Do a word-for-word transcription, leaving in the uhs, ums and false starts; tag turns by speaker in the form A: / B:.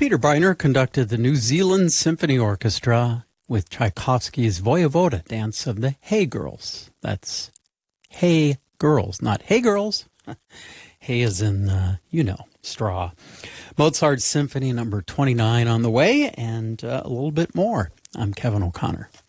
A: Peter Briner conducted the New Zealand Symphony Orchestra with Tchaikovsky's Voyevoda dance of the Hey Girls. That's Hey Girls, not Hey Girls. Hey is in, uh, you know, straw. Mozart's Symphony number twenty-nine on the way, and uh, a little bit more. I'm Kevin O'Connor.